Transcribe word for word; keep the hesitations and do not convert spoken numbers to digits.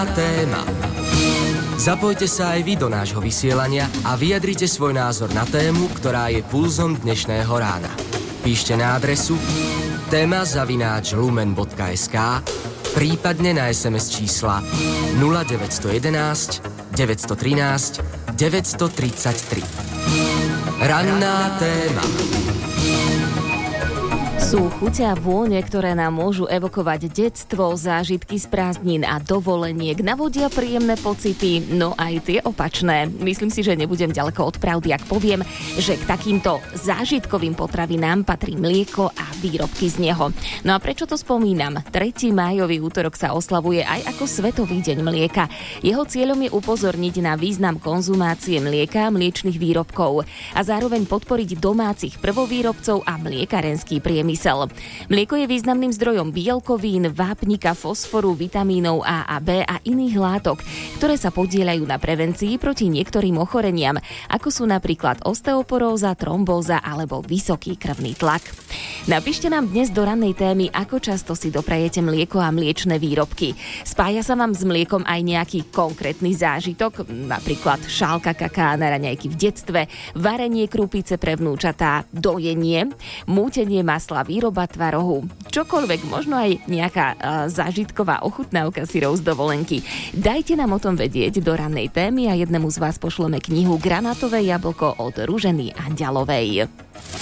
téma. Zapojte sa aj vy do nášho vysielania a vyjadrite svoj názor na tému, ktorá je pulzom dnešného rána. Píšte na adresu téma zavináč lumen bodka es ká, prípadne na es em es čísla nula deväť jedna jedna, deväť jedna tri, deväť tri tri. Ranná téma. Sú chute a vône, ktoré nám môžu evokovať detstvo, zážitky z prázdnin a dovoleniek, navodia príjemné pocity, no aj tie opačné. Myslím si, že nebudem ďaleko od pravdy, ak poviem, že k takýmto zážitkovým potravinám patrí mlieko a výrobky z neho. No a prečo to spomínam? tretieho májový útorok sa oslavuje aj ako Svetový deň mlieka. Jeho cieľom je upozorniť na význam konzumácie mlieka a mliečnych výrobkov a zároveň podporiť domácich prvovýrobcov a mliekarenský priemysel. Mlieko je významným zdrojom bielkovín, vápnika, fosforu, vitamínov A a B a iných látok, ktoré sa podieľajú na prevencii proti niektorým ochoreniam, ako sú napríklad osteoporóza, trombóza alebo vysoký krvný tlak. Napíšte nám dnes do rannej témy, ako často si doprajete mlieko a mliečne výrobky. Spája sa vám s mliekom aj nejaký konkrétny zážitok, napríklad šálka kaká na raňajky v detstve, varenie krúpice pre vnúčatá, dojenie, mútenie masla, výroba tvarohu, čokoľvek, možno aj nejaká uh, zážitková ochutnávka syrov z dovolenky. Dajte nám o tom vedieť do rannej témy a jednému z vás pošleme knihu Granátové jablko od Ruženy Anďalovej.